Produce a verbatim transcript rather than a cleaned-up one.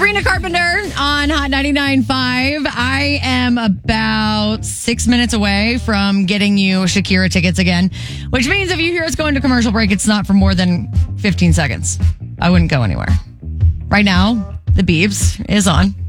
Sabrina Carpenter on Hot ninety-nine point five. I am about six minutes away from getting you Shakira tickets again, which means if you hear us going to commercial break, it's not for more than fifteen seconds. I wouldn't go anywhere. Right now, the Biebs is on.